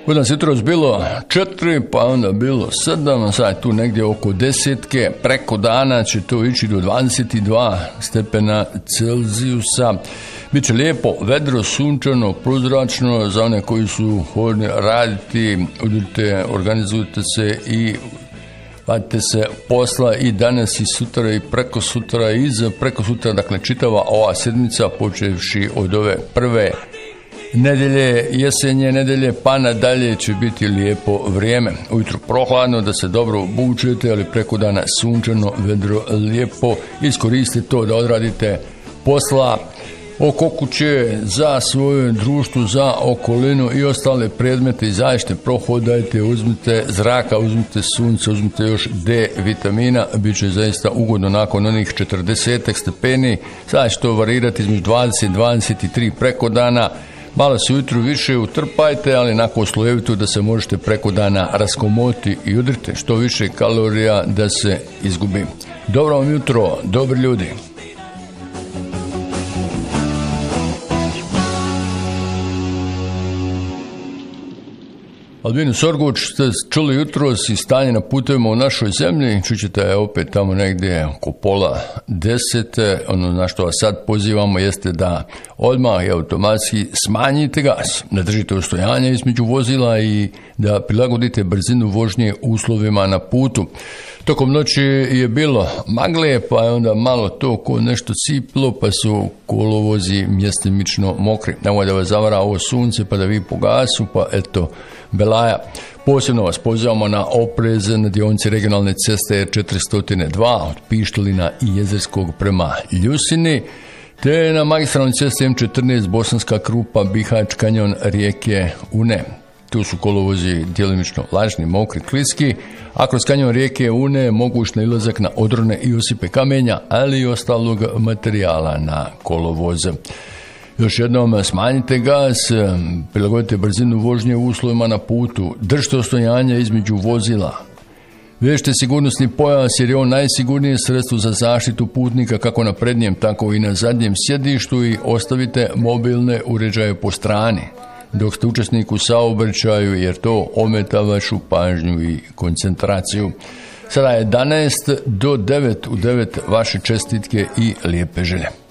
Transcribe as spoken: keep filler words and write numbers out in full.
Kod nas jutros bilo četiri, pa onda bilo sedam, sad tu negdje oko desetke, preko dana će to ići do dvadeset dva stepena Celzijusa. Biće lijepo, vedro, sunčano, prozračno, za one koji su hodni raditi, odite, organizujte se i vadite se posla i danas i sutra i preko sutra i za preko sutra, dakle čitava ova sedmica počevši od ove prve nedelje, jesenje nedelje, pa nadalje će biti lijepo vrijeme. Ujutro prohladno, da se dobro obučete, ali preko dana sunčano, vedro, lijepo. Iskoristite to da odradite posla oko kuće, za svoje društvo, za okolinu i ostale predmete. Izađite, prohodajte, uzmite zraka, uzmite sunce, uzmite još D vitamina. Biće zaista ugodno nakon onih četrdeset stepeni. Sada će to varirati između dvadeset i dvadeset tri preko dana. Malo se ujutru više utrpajte, ali nakon slojevito da se možete preko dana raskomoti i udrite što više kalorija da se izgubi. Dobro vam jutro, dobri ljudi. Albinu Sorgović ste čuli jutros i stanje na putevima u našoj zemlji. Čućete opet tamo negdje oko pola desete. Ono na što vas sad pozivamo jeste da odmah i automatski smanjite gas, da držite ustojanje između vozila i da prilagodite brzinu vožnje uslovima na putu. Tokom noći je bilo magle, pa je onda malo to ko nešto ciplo, pa su kolovozi mjestimično mokri. Nemoj da vas zavara ovo sunce, pa da vi po gasu, pa eto, belaja. Posebno vas pozivamo na oprez na dionici regionalne ceste četiristo dva od Pištelina i Jezerskog prema Ljusini, te na magistralnoj cesti M četrnaest Bosanska Krupa, Bihać, kanjon rijeke Une. Tu su kolovozi djelimično vlažni, mokri, kliski, a kroz kanjon rijeke Une moguć nailazak na odrone i osipe kamenja, ali i ostalog materijala na kolovoze. Još jednom smanjite gas, prilagodite brzinu vožnje u uslovima na putu, držite ostojanje između vozila. Vežite sigurnosni pojas jer je on najsigurnije sredstvo za zaštitu putnika kako na prednjem, tako i na zadnjem sjedištu i ostavite mobilne uređaje po strani dok ste učesnik u saobraćaju jer to ometa vašu pažnju i koncentraciju. Sada je jedanaest do devet, u devet vaše čestitke i lijepe želje.